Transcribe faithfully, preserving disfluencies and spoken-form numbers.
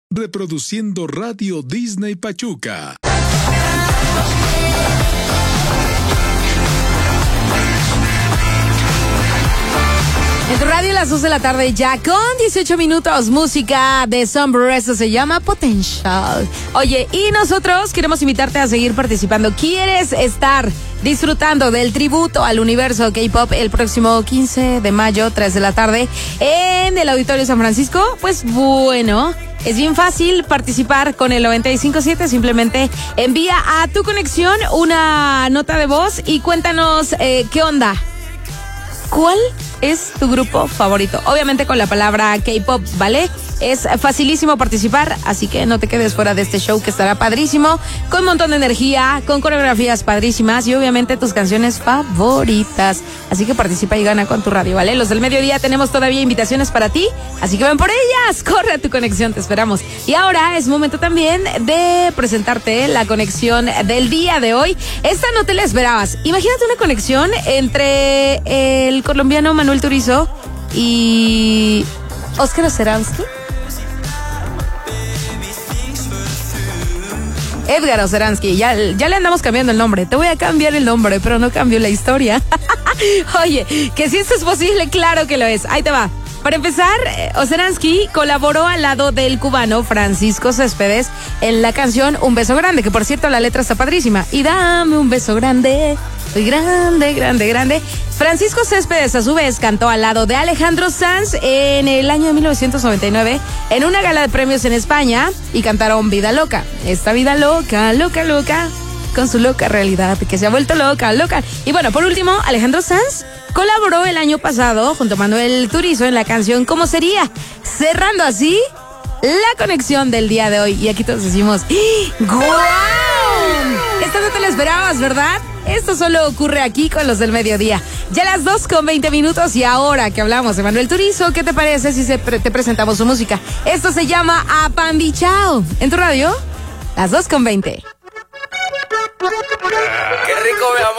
reproduciendo Radio Disney Pachuca. En tu radio, las dos de la tarde ya con dieciocho minutos, música de Sombrero, eso se llama Potential. Oye, y nosotros queremos invitarte a seguir participando. ¿Quieres estar disfrutando del tributo al universo K-pop el próximo quince de mayo, tres de la tarde, en el Auditorio San Francisco? Pues bueno, es bien fácil participar con el noventa y cinco siete. Simplemente envía a tu conexión una nota de voz y cuéntanos eh, qué onda. ¿Cuál es tu grupo favorito? Obviamente con la palabra K-pop, ¿vale? Es facilísimo participar, así que no te quedes fuera de este show que estará padrísimo, con un montón de energía, con coreografías padrísimas y obviamente tus canciones favoritas. Así que participa y gana con tu radio, ¿vale? Los del mediodía tenemos todavía invitaciones para ti, así que ven por ellas, corre a tu conexión, te esperamos. Y ahora es momento también de presentarte la conexión del día de hoy. Esta no te la esperabas. Imagínate una conexión entre el colombiano Manuel Turizo y Óscar Oceransky. Edgar Oceransky, ya, ya le andamos cambiando el nombre. Te voy a cambiar el nombre, pero no cambio la historia. Oye, que si esto es posible, claro que lo es. Ahí te va. Para empezar, Oceransky colaboró al lado del cubano Francisco Céspedes en la canción Un Beso Grande, que por cierto la letra está padrísima. Y dame un beso grande, soy grande, grande, grande. Francisco Céspedes a su vez cantó al lado de Alejandro Sanz en el año de mil novecientos noventa y nueve en una gala de premios en España y cantaron Vida Loca. Esta vida loca, loca, loca, con su loca realidad, que se ha vuelto loca, loca. Y bueno, por último, Alejandro Sanz colaboró el año pasado junto a Manuel Turizo en la canción ¿Cómo sería?, cerrando así la conexión del día de hoy. Y aquí todos decimos ¡guau! Esta no te la esperabas, ¿verdad? Esto solo ocurre aquí con los del mediodía. Ya las dos con veinte minutos y ahora que hablamos de Manuel Turizo, ¿qué te parece si se pre- te presentamos su música? Esto se llama Apambichao. ¿En tu radio? Las dos con veinte. Qué rico, mi amor.